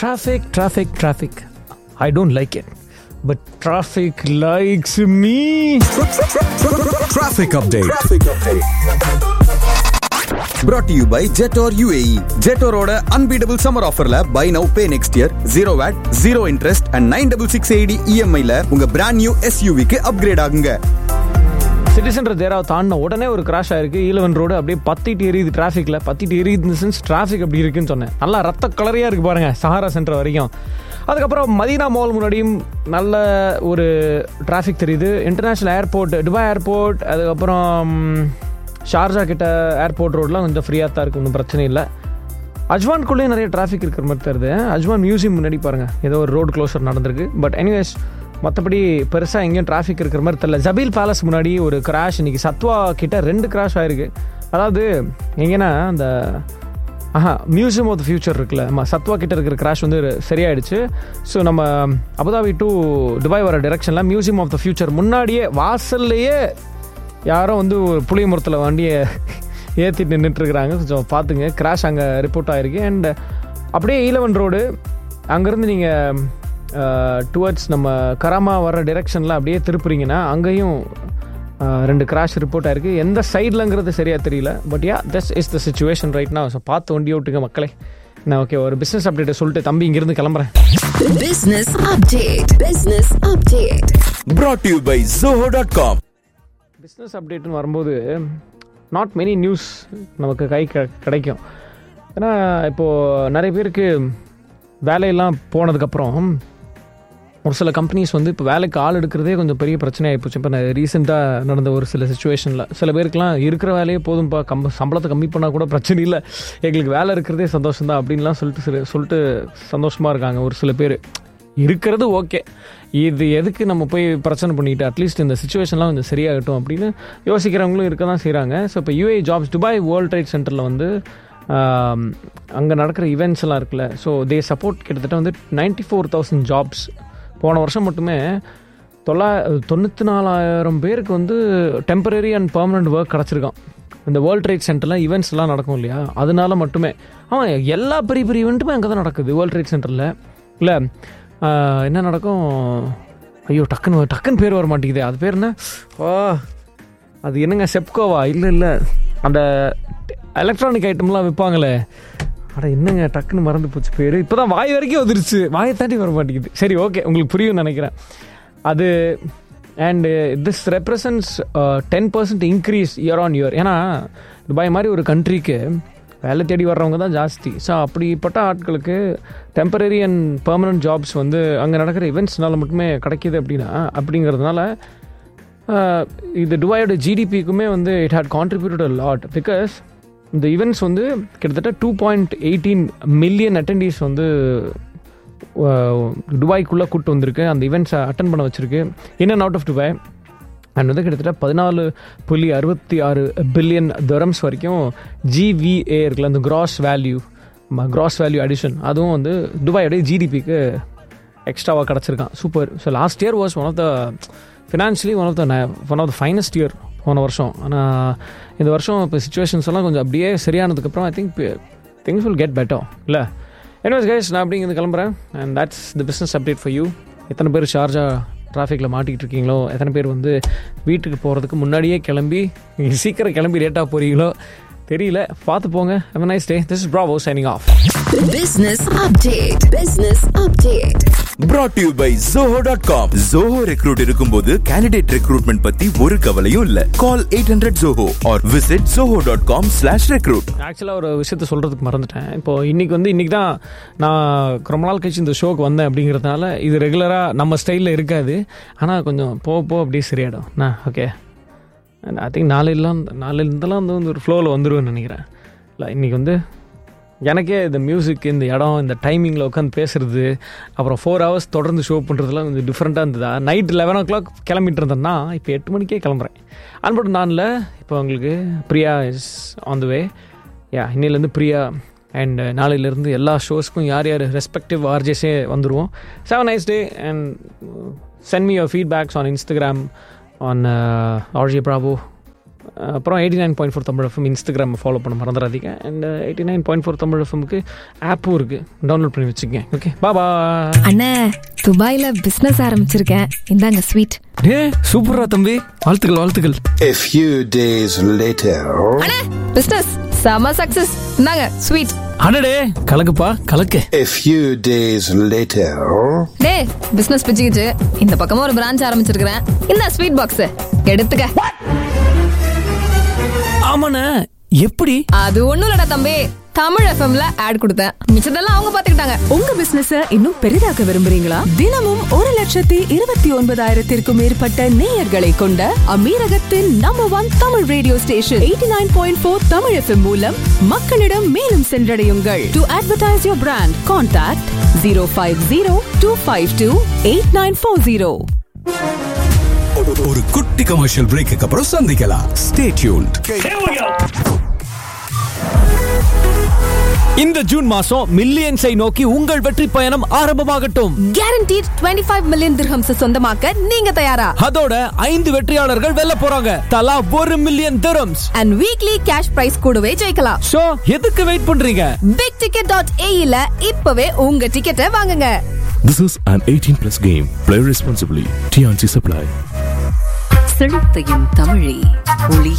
Traffic. I don't like it. But traffic likes me. Traffic update. Brought to you by Jetor UAE. Jetoroட unbeatable summer offerல buy now pay next year 0 VAT 0 interest and 9668 EMI ல உங்க brand new SUV க்கு upgrade ஆகுங்க. Citizen தேராவை தாண்டின உடனே ஒரு crash ஆயிருக்கு. ஈலவன் road அப்படியே பத்திட்டு எரியுது. டிராஃபிக்ல பத்திட்டு எரியுது இந்த சென்ஸ் டிராஃபிக் அப்படி இருக்குன்னு சொன்னேன். நல்லா ரத்த கலரியா இருக்கு பாருங்க சஹாரா சென்டர் வரைக்கும். அதுக்கப்புறம் மதீனா மால் முன்னாடியும் நல்ல ஒரு டிராஃபிக் தெரியுது. இன்டர்நேஷ்னல் ஏர்போர்ட், துபாய் ஏர்போர்ட், அதுக்கப்புறம் ஷார்ஜா கிட்ட ஏர்போர்ட் ரோடெலாம் கொஞ்சம் ஃப்ரீயாக தான் இருக்குது, ஒன்றும் பிரச்சனை இல்லை. அஜ்வான்குள்ளேயே நிறைய டிராஃபிக் இருக்கிற மாதிரி தருது. அஜ்வான் மியூசியம் முன்னாடி பாருங்கள் ஏதோ ஒரு ரோடு க்ளோசர் நடந்திருக்கு. பட் எனிவேஸ் மற்றபடி பெருசாக எங்கேயும் டிராஃபிக் இருக்கிற மாதிரி தெரியல. ஜபீல் பேலஸ் முன்னாடி ஒரு கிராஷ் இன்றைக்கி சத்வா கிட்ட 2 கிராஷ் ஆகிருக்கு. அதாவது எங்கன்னா அந்த மியூசியம் ஆஃப் த ஃபியூச்சர் இருக்குல்ல, சத்வா கிட்ட இருக்கிற கிராஷ் வந்து சரியாயிடுச்சு. ஸோ நம்ம அபுதாபி டு துபாய் வர டைரெக்ஷனில் மியூசியம் ஆஃப் த ஃபியூச்சர் முன்னாடியே வாசல்லையே யாரோ வந்து ஒரு புளிய மரத்தில் வண்டியை ஏற்றிட்டு நின்றுட்டுருக்குறாங்க. கொஞ்சம் பார்த்துங்க. கிராஷ் அங்கே ரிப்போர்ட் ஆகிருக்கு. அண்ட் அப்படியே ஈலவன் ரோடு அங்கேருந்து நீங்கள் டுவர்ட்ஸ் நம்ம கராமா வர டைரெக்ஷனில் அப்படியே திருப்புறீங்கன்னா அங்கேயும் 2 கிராஷ் ரிப்போர்ட் ஆகிருக்கு. எந்த சைட்லங்கிறது சரியாக தெரியல. But yeah, this is the situation right now. So பார்த்து வண்டி ஓட்டுங்க மக்களே. நான் ஓகே ஒரு பிஸ்னஸ் அப்டேட்டை சொல்லிட்டு தம்பி இங்கிருந்து கிளம்புறேன். Business update. Brought to you by Zoho.com. Business அப்டேட்னு வரும்போது நாட் மெனி நியூஸ் நமக்கு கை கிடைக்கும். ஏன்னா இப்போது நிறைய பேருக்கு வேலையெல்லாம் போனதுக்கப்புறம் ஒரு சில கம்பெனிஸ் வந்து இப்போ வேலைக்கு ஆள் எடுக்கிறதே கொஞ்சம் பெரிய பிரச்சனை ஆகிப்போச்சு. இப்போ நான் ரீசெண்டாக நடந்த ஒரு சில சுச்சுவேஷனில் சில பேருக்குலாம் இருக்கிற வேலையே போதும்ப்பா, சம்பளத்தை கம்மி பண்ணால் கூட பிரச்சனை இல்லை, எங்களுக்கு வேலை இருக்கிறதே சந்தோஷம் தான் அப்படின்லாம் சொல்லிட்டு சந்தோஷமாக இருக்காங்க. ஒரு சில பேர் இருக்கிறது ஓகே, இது எதுக்கு நம்ம போய் பிரச்சனை பண்ணிக்கிட்டு, அட்லீஸ்ட் இந்த சுச்சுவேஷன்லாம் கொஞ்சம் சரியாகட்டும் அப்படின்னு யோசிக்கிறவங்களும் இருக்க தான் செய்கிறாங்க. ஸோ இப்போ UAE jobs Dubai world trade சென்டரில் வந்து அங்கே நடக்கிற ஈவெண்ட்ஸ் எல்லாம் இருக்குல்ல, ஸோ தே சப்போர்ட் கிட்டத்தட்ட வந்து 94,000 ஜாப்ஸ். போன வருஷம் மட்டுமே 94,000 பேருக்கு வந்து டெம்பரரி அண்ட் பர்மனெண்ட் ஒர்க் கிடச்சிருக்கான். இந்த வேர்ல்ட் ட்ரேட் சென்டரில் ஈவெண்ட்ஸ்லாம் நடக்கும் இல்லையா, அதனால மட்டுமே. எல்லா பெரிய ஈவெண்ட்டுமே அங்கே தான் நடக்குது வேர்ல்ட் ட்ரேட் சென்டரில். இல்லை என்ன நடக்கும், ஐயோ டக்குன்னு பேர் வர மாட்டேங்குது. அது பேர் என்ன, அது என்னங்க, செப்கோவா? இல்லை அந்த எலக்ட்ரானிக் ஐட்டம்லாம் விற்பாங்களே, என்னங்க டக்குன்னு மறந்து போச்சு பேர். இப்போ தான் வாய் வரைக்கும் வந்துருச்சு, வாயை தாண்டி வர மாட்டேங்குது. சரி ஓகே, உங்களுக்கு புரியும்னு நினைக்கிறேன் அது. And this represents 10% increase year on year. ஏன்னா துபாய் மாதிரி ஒரு கண்ட்ரிக்கு வேலை தேடி வர்றவங்க தான் ஜாஸ்தி. ஸோ அப்படிப்பட்ட ஆட்களுக்கு டெம்பரரி அண்ட் பர்மனன்ட் ஜாப்ஸ் வந்து அங்கே நடக்கிற இவெண்ட்ஸ்னால மட்டுமே கிடைக்கிது அப்படிங்கிறதுனால இது துபாயோட ஜிடிபிக்குமே வந்து it had contributed a lot. Because இந்த ஈவெண்ட்ஸ் வந்து கிட்டத்தட்ட 2.18 மில்லியன் அட்டெண்டீஸ் வந்து துபாய்க்குள்ளே கூப்பிட்டு வந்திருக்கு. அந்த ஈவெண்ட்ஸை அட்டன் பண்ண வச்சுருக்கு in and out of Dubai. And வந்து கிட்டத்தட்ட 14.66 பில்லியன் திரம்ஸ் வரைக்கும் GVA இருக்குல்ல, அந்த கிராஸ் வேல்யூ அடிஷன், அதுவும் வந்து துபாயோடைய ஜிடிபிக்கு எக்ஸ்ட்ராவாக கிடச்சிருக்கான். Super. So last year was one of the financially one of the finest year போன வருஷம். ஆனால் இந்த வருஷம் இப்போ சிச்சுவேஷன்ஸ் எல்லாம் கொஞ்சம் அப்படியே சரியானதுக்கப்புறம் I think things will get better இல்லை. எனிவேஸ் கைஸ், நான் அப்படிங்கிறது கிளம்புறேன். And that's the business update for you. எத்தனை பேர் ஷார்ஜா டிராஃபிக்கில் மாட்டிக்கிட்டு இருக்கீங்களோ, எத்தனை பேர் வந்து வீட்டுக்கு போகிறதுக்கு முன்னாடியே சீக்கிரம் கிளம்பி லேட்டாக போகிறீங்களோ தெரியல, பார்த்து போங்க. Have a nice day. This is Bravo signing off. Business update. Brought to you by Zoho.com. Zoho Recruit இருக்கும்போது candidate recruitment பத்தி ஒரு கவலையும் இல்ல. Call 800 Zoho or visit zoho.com/recruit. ஆக்சுவலாக ஒரு விஷயத்த சொல்கிறதுக்கு மறந்துட்டேன். இப்போது இன்றைக்கி தான் நான் ரொம்ப நாள் கழிச்சு இந்த ஷோக்கு வந்தேன். அப்படிங்கிறதுனால இது ரெகுலராக நம்ம ஸ்டைலில் இருக்காது. ஆனால் கொஞ்சம் போக அப்படியே சரியாயிடும். ஓகே, ஐ திங்க் நாளையிலேருந்தெல்லாம் வந்து ஒரு ஃப்ளோவில் வந்துடுவேன்னு நினைக்கிறேன். இல்லை இன்றைக்கி வந்து எனக்கே இந்த மியூசிக், இந்த இடம், இந்த டைமிங்கில் உட்காந்து பேசுகிறது, அப்புறம் 4 hours தொடர்ந்து ஷோ பண்ணுறதுலாம் கொஞ்சம் டிஃப்ரெண்ட்டாக இருந்ததா. நைட் 11 o'clock கிளம்பிட்டு இருந்தேன்னா இப்போ 8 மணிக்கே கிளம்புறேன். அன்பட்டு நானில் இப்போ உங்களுக்கு பிரியா இஸ் ஆன் த வே. இன்னிலேருந்து பிரியா அண்ட் நாளையிலேருந்து எல்லா ஷோஸ்க்கும் யார் ரெஸ்பெக்டிவ் ஆர்ஜேஸே வந்துடுவோம். Have a nice day and send me your feedbacks on Instagram on RJ Bravo அப்புறம் 89.4 தமிழ் எஃப்எம் இன்ஸ்டாகிராம் ஃபாலோ பண்ண மறந்துடாதீங்க. அண்ட் 89.4 தமிழ் எஃப்எம்க்கு ஆப்பும் இருக்குது, டவுன்லோட் பண்ணி வச்சுக்கங்க. ஓகே, பாபா. அண்ணே, துபாயில பிசினஸ் ஆரம்பிச்சிருக்கேன், இந்தாங்க ஸ்வீட். டே சூப்பரா தம்பி, வாழ்த்துக்கள் வாழ்த்துக்கள். A few days later. அண்ணே, பிசினஸ் செம சக்சஸ், இந்தாங்க ஸ்வீட். அடடே கலக்குப்பா கலக்கு. A few days later. Day business பிச்சுக்கிச்சு, இந்த பக்கமா ஒரு பிரான்ச் ஆரம்பிச்சிருக்கிறேன், இந்த ஸ்வீட் பாக்ஸ் எடுத்துக்க. ஆமாண்ணே, எப்படி? அது ஒண்ணும் இல்லடா தம்பி, தமிழ் எஃப்எம்ல ஆட் கொடுத்தேன், மிச்சதெல்லாம் அவங்க பாத்துக்கிட்டாங்க. உங்க பிசினஸ் இன்னும் பெரிதாக்க விரும்புறீங்களா? தினமும் 1,29,000 மேற்பட்ட நேயர்களை கொண்ட அமீரகத்தின் number 1 Tamil radio station 89.4 Tamil FM மூலம் மக்களிடம் மேலும் சென்றடையுங்கள். To advertise your brand, contact 050-252-8940. ஒரு குட்டி கமர்ஷியல் பிரேக்கு அப்புறம் சந்திக்கலாம். Stay tuned. இந்த ஜூன் மாசம் மில்லியன்ஸை நோக்கி உங்கள் வெற்றி பயணம் ஆரம்பமாகட்டும். Guaranteed 25 மில்லியன் திர்ஹம்ஸ் சொந்தமாக்க நீங்க தயாரா? அதோட 5 வெற்றியாளர்கள் வெல்ல போறாங்க, தலா 1 million dirhams and weekly cash prize கூடவே ஜெயிக்கலாம். சோ எதுக்கு வெயிட் பண்றீங்க? bigticket.ae ல இப்பவே உங்க டிக்கெட்டை வாங்குங்க. This is an 18+ game. Play responsibly. TNC Supply. செழித்தையும் தமிழே ஒளி